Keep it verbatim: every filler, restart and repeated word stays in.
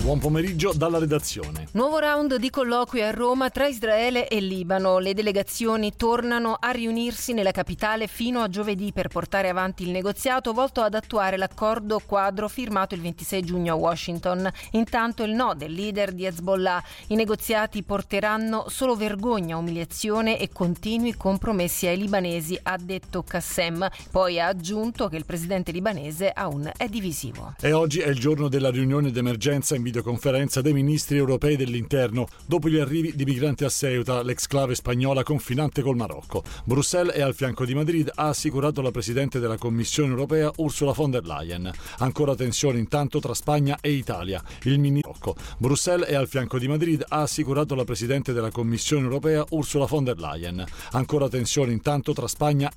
Buon pomeriggio dalla redazione. Nuovo round di colloqui a Roma tra Israele e Libano. Le delegazioni tornano a riunirsi nella capitale fino a giovedì per portare avanti il negoziato volto ad attuare l'accordo quadro firmato il ventisei giugno a Washington. Intanto il no del leader di Hezbollah. I negoziati porteranno solo vergogna, umiliazione e continui compromessi ai libanesi, ha detto Qassem. Poi ha aggiunto che il presidente libanese Aoun è divisivo. E oggi è il giorno della riunione d'emergenza in videoconferenza dei ministri europei dell'interno dopo gli arrivi di migranti a Ceuta, l'exclave spagnola confinante col Marocco. Bruxelles è al fianco di Madrid, ha assicurato la presidente della Commissione europea Ursula von der Leyen. Ancora tensione intanto tra Spagna e Italia. Il ministro Bruxelles è al fianco di Madrid, ha assicurato la presidente della Commissione europea Ursula von der Leyen. Ancora tensione intanto tra Spagna